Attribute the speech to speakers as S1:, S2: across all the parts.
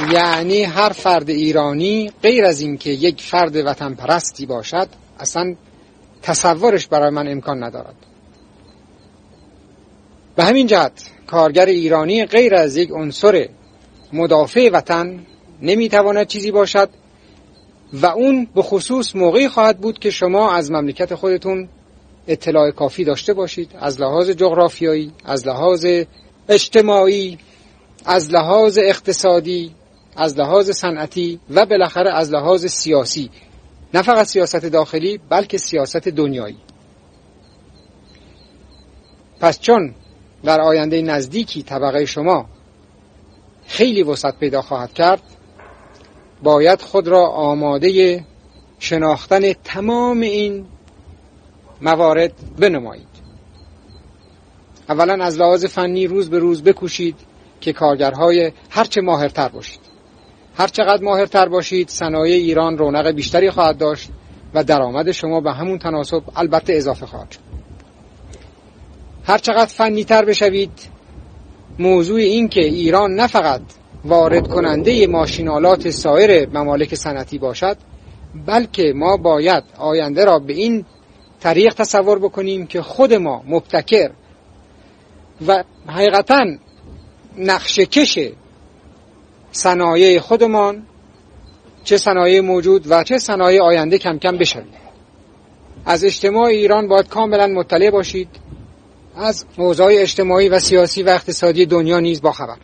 S1: یعنی هر فرد ایرانی غیر از این که یک فرد وطن پرستی باشد اصلا تصورش برای من امکان ندارد. به همین جهت کارگر ایرانی غیر از یک عنصر مدافع وطن نمیتواند چیزی باشد و اون به خصوص موقعی خواهد بود که شما از مملکت خودتون اطلاع کافی داشته باشید، از لحاظ جغرافیایی، از لحاظ اجتماعی، از لحاظ اقتصادی، از لحاظ صنعتی و بالاخره از لحاظ سیاسی، نه فقط سیاست داخلی بلکه سیاست دنیایی. پس چون در آینده نزدیکی طبقه شما خیلی وسعت پیدا خواهد کرد، باید خود را آماده شناختن تمام این موارد بنمایید. اولا از لحاظ فنی روز به روز بکوشید که کارگرهای هرچه ماهرتر باشید. هر چقدر ماهرتر باشید صنایع ایران رونق بیشتری خواهد داشت و درآمد شما به همون تناسب البته اضافه خواهد شد. هر چقدر فنی تر بشوید، موضوع این که ایران نه فقط وارد کننده ماشینالات سایر ممالک صنعتی باشد، بلکه ما باید آینده را به این طریق تصور بکنیم که خود ما مبتکر و حقیقتاً نقشه کش صنایع خودمان، چه صنایع موجود و چه صنایع آینده کم کم بشویم. از اجتماع ایران باید کاملا مطلع باشید، از اوضاع اجتماعی و سیاسی و اقتصادی دنیا نیز باخبر.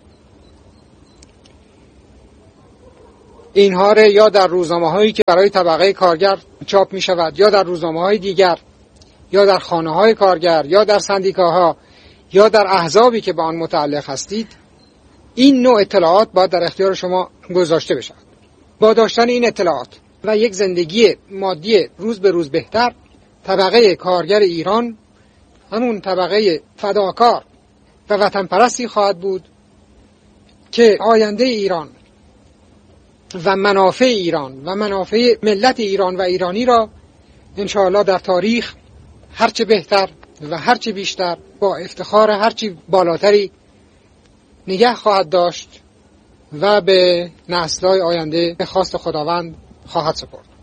S1: اینها را یا در روزنامه‌هایی که برای طبقه کارگر چاپ می شود، یا در روزنامه‌های دیگر، یا در خانه‌های کارگر، یا در سندیکاها، یا در احزابی که به آن متعلق هستید، این نوع اطلاعات باید در اختیار شما گذاشته بشود. با داشتن این اطلاعات و یک زندگی مادی روز به روز بهتر، طبقه کارگر ایران همون طبقه فداکار و وطن پرستی خواهد بود که آینده ایران و منافع ایران و منافع ملت ایران و ایرانی را انشاءالله در تاریخ هرچه بهتر و هرچه بیشتر با افتخار هرچی بالاتری نگه خواهد داشت و به نسل‌های آینده به خواست خداوند خواهد سپرد.